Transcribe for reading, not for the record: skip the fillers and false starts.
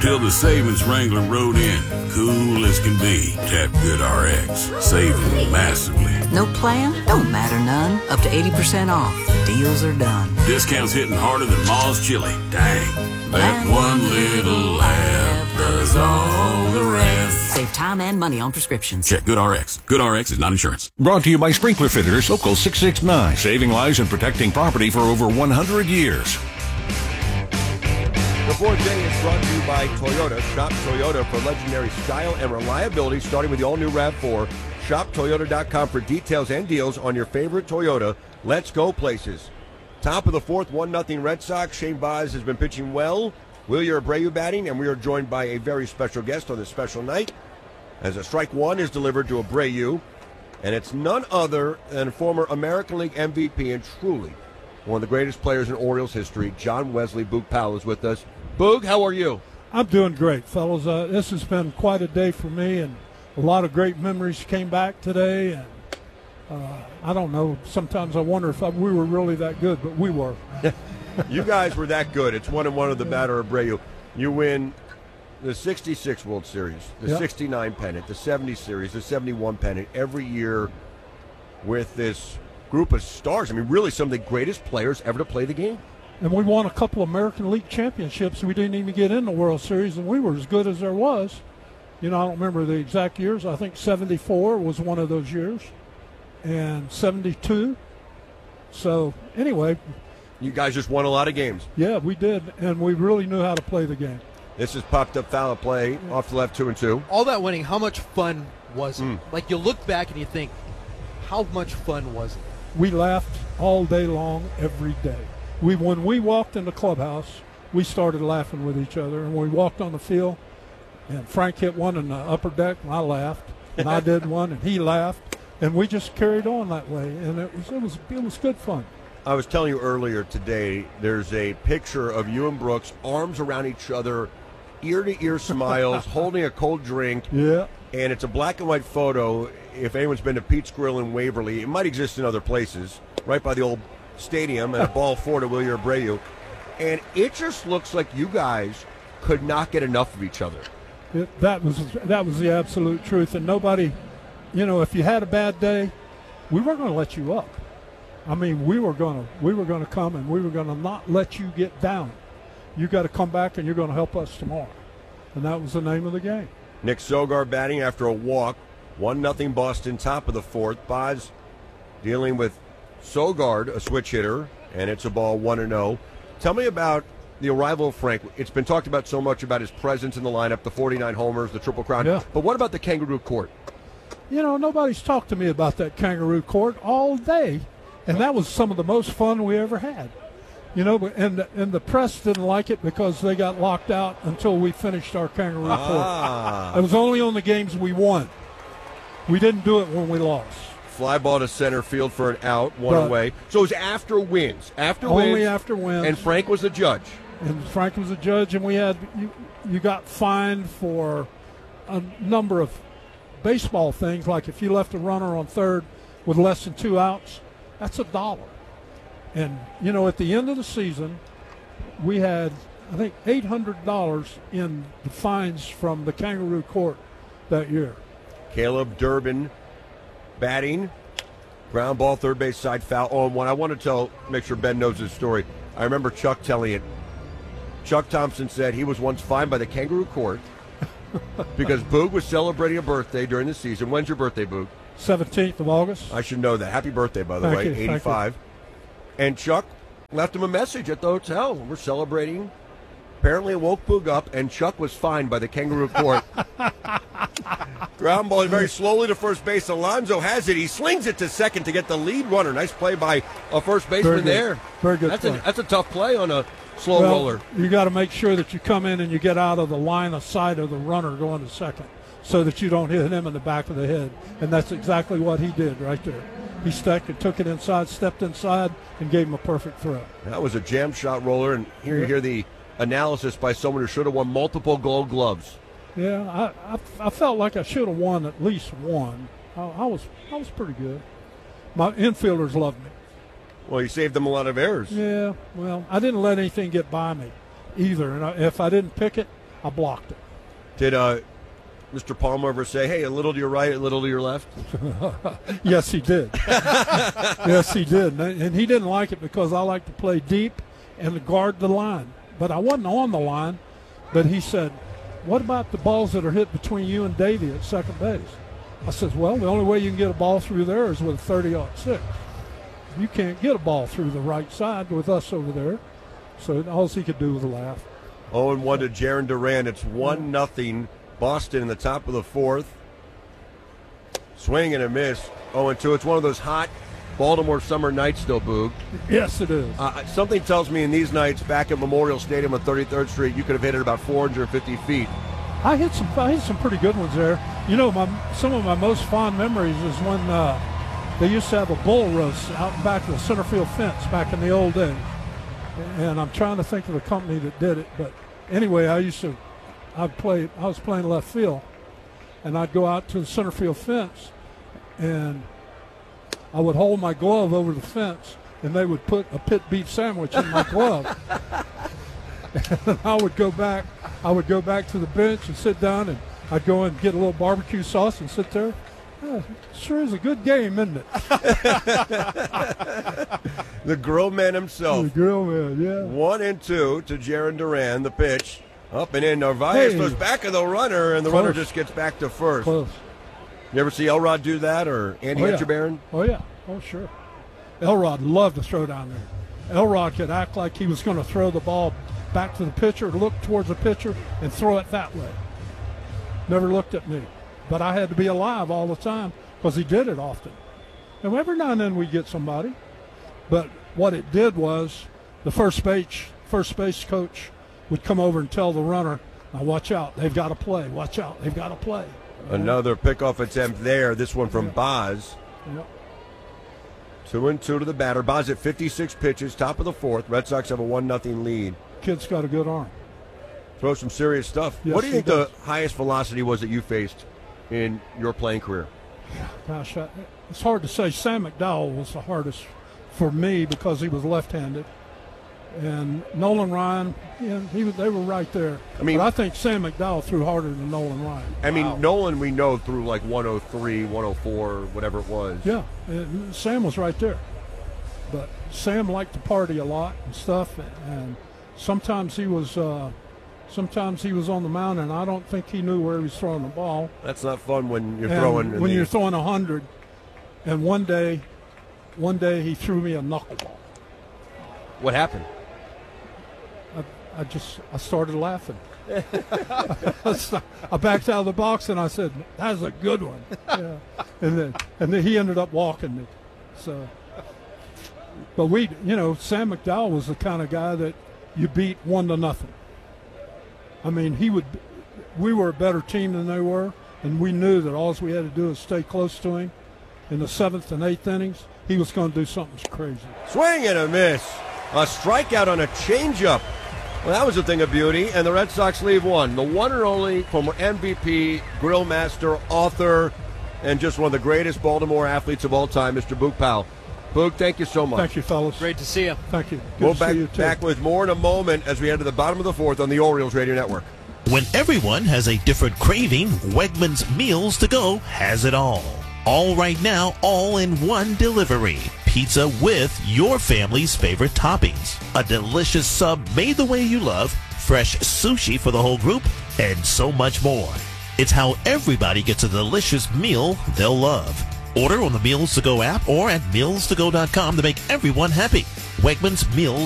till the savings Wrangler rode in. Cool as can be. Tap GoodRx. Saving massively. No plan? Don't matter none. Up to 80% off. Deals are done. Discounts hitting harder than Ma's chili. Dang. That one little laugh does all the rest. Save time and money on prescriptions. Check GoodRx. GoodRx is not insurance. Brought to you by Sprinkler Fitters, Local 669. Saving lives and protecting property for over 100 years. The fourth day is brought to you by Toyota. Shop Toyota for legendary style and reliability, starting with the all-new RAV4. ShopToyota.com for details and deals on your favorite Toyota. Let's go places. Top of the fourth, 1-0 Red Sox. Shane Baz has been pitching well. Wilyer Abreu batting, and we are joined by a very special guest on this special night as a strike one is delivered to Abreu, and it's none other than former American League MVP and truly one of the greatest players in Orioles history, John Wesley. Boog Powell is with us. Boog, how are you? I'm doing great, fellas. This has been quite a day for me, and a lot of great memories came back today. And I don't know, sometimes I wonder if we were really that good, but we were. You guys were that good. It's 1-1 of the batter, Abreu. You win the 66 World Series, the 69 pennant, the 70 Series, the 71 pennant, every year with this group of stars. I mean, really some of the greatest players ever to play the game. And we won a couple of American League championships. We didn't even get in the World Series, and we were as good as there was. You know, I don't remember the exact years. I think 74 was one of those years, and 72. So, anyway. You guys just won a lot of games. Yeah, we did, and we really knew how to play the game. This is popped up foul play off the left, 2-2. All that winning, how much fun was it? Like, you look back and you think, how much fun was it? We laughed all day long, every day. When we walked in the clubhouse, we started laughing with each other. And when we walked on the field, and Frank hit one in the upper deck, and I laughed. And I did one, and he laughed. And we just carried on that way. And it was good fun. I was telling you earlier today, there's a picture of you and Brooks, arms around each other, ear-to-ear smiles, holding a cold drink. Yeah. And it's a black and white photo. If anyone's been to Pete's Grill in Waverly, it might exist in other places, right by the old stadium, and a ball four to Wilyer Abreu. And it just looks like you guys could not get enough of each other. That was the absolute truth. And nobody, you know, if you had a bad day, we weren't going to let you up. I mean, we were going to come, and we were going to not let you get down. You got to come back, and you're going to help us tomorrow. And that was the name of the game. Nick Sogard batting after a walk. 1-0 Boston, top of the fourth. Baz dealing with Sogard, a switch hitter, and it's a ball 1-0. Tell me about the arrival of Frank. It's been talked about so much about his presence in the lineup, the 49 homers, the Triple Crown. Yeah. But what about the Kangaroo Court? You know, nobody's talked to me about that Kangaroo Court all day. And that was some of the most fun we ever had. You know, and the press didn't like it because they got locked out until we finished our Kangaroo Court. It was only on the games we won. We didn't do it when we lost. Fly ball to center field for an out, one away. So it was after wins. Only after wins. And Frank was the judge. And Frank was the judge, and we had you got fined for a number of baseball things, like if you left a runner on third with less than 2 outs, that's $1. And, you know, at the end of the season, we had, I think, $800 in the fines from the Kangaroo Court that year. Caleb Durbin batting. Ground ball, third base side foul. Oh, and one I want to make sure Ben knows this story. I remember Chuck telling it. Chuck Thompson said he was once fined by the Kangaroo Court because Boog was celebrating a birthday during the season. When's your birthday, Boog? 17th of August. I should know that. Happy birthday, by the way, 85. And Chuck left him a message at the hotel. We're celebrating. Apparently it woke Boog up, and Chuck was fined by the Kangaroo Court. Ground ball very slowly to first base. Alonso has it. He slings it to second to get the lead runner. Nice play by a first baseman there. Very good That's a tough play on a slow roller. You got to make sure that you come in and you get out of the line of sight of the runner going to second so that you don't hit him in the back of the head. And that's exactly what he did right there. He stuck and took it inside, stepped inside, and gave him a perfect throw. That was a jam shot roller, and here you hear the analysis by someone who should have won multiple Gold Gloves. Yeah, I felt like I should have won at least one. I was pretty good. My infielders loved me. Well, you saved them a lot of errors. Yeah, well, I didn't let anything get by me either. And if I didn't pick it, I blocked it. Did Mr. Palmer ever say, hey, a little to your right, a little to your left? Yes, he did. Yes, he did. And he didn't like it because I like to play deep and to guard the line. But I wasn't on the line. But he said, what about the balls that are hit between you and Davey at second base? I said, well, the only way you can get a ball through there is with a 30-06. You can't get a ball through the right side with us over there. So all he could do was laugh. 0-1 to Jaron Duran. It's 1-0 Boston in the top of the fourth. Swing and a miss. 0-2. It's one of those hot Baltimore summer nights still, Boog. Yes, it is. Something tells me in these nights back at Memorial Stadium on 33rd Street, you could have hit it about 450 feet. I hit some pretty good ones there. You know, some of my most fond memories is when they used to have a bull roast out in back of the center field fence back in the old days. And I'm trying to think of the company that did it. But anyway, I was playing left field, and I'd go out to the center field fence, and I would hold my glove over the fence, and they would put a pit beef sandwich in my glove. And I would go back to the bench and sit down, and I'd go and get a little barbecue sauce and sit there. Sure is a good game, isn't it? The grill man himself. The grill man, yeah. 1-2 to Jaron Duran. The pitch up and in. Narvaez goes back of the runner, and the runner just gets back to first. Close. You ever see Elrod do that, or Andy Etchebarren? Oh, yeah. Oh, sure. Elrod loved to throw down there. Elrod could act like he was going to throw the ball back to the pitcher, look towards the pitcher, and throw it that way. Never looked at me. But I had to be alive all the time because he did it often. And every now and then we get somebody. But what it did was the first base coach would come over and tell the runner, now watch out, they've got to play. Watch out, they've got to play. Another pickoff attempt there. This one from Boz. Yep. 2-2 to the batter. Boz at 56 pitches, top of the fourth. Red Sox have a 1-0 lead. Kid's got a good arm. Throw some serious stuff. Yes, what do you think does. the highest velocity was that you faced in your playing career? Gosh, it's hard to say. Sam McDowell was the hardest for me because he was left-handed. And Nolan Ryan, they were right there. But I think Sam McDowell threw harder than Nolan Ryan. I mean, Nolan, we know, threw like 103, 104, whatever it was. Yeah, and Sam was right there. But Sam liked to party a lot and stuff, and sometimes he was on the mound, and I don't think he knew where he was throwing the ball. That's not fun when you're throwing. When you're throwing 100, and one day he threw me a knuckleball. What happened? I started laughing. I backed out of the box and I said, "That's a good one." Yeah. And then he ended up walking me. So, but Sam McDowell was the kind of guy that you beat 1-0. I mean, we were a better team than they were, and we knew that all we had to do is stay close to him. In the 7th and 8th innings, he was going to do something crazy. Swing and a miss. A strikeout on a changeup. Well, that was a thing of beauty, and the Red Sox leave one. The one and only former MVP, grill master, author, and just one of the greatest Baltimore athletes of all time, Mr. Boog Powell. Boog, thank you so much. Thank you, fellas. Great to see you. Thank you. We'll be back with more in a moment as we head to the bottom of the fourth on the Orioles Radio Network. When everyone has a different craving, Wegmans Meals to Go has it all. All right now, all in one delivery. Pizza with your family's favorite toppings. A delicious sub made the way you love. Fresh sushi for the whole group. And so much more. It's how everybody gets a delicious meal they'll love. Order on the Meals to Go app or at mealstogo.com to make everyone happy. Wegmans Meals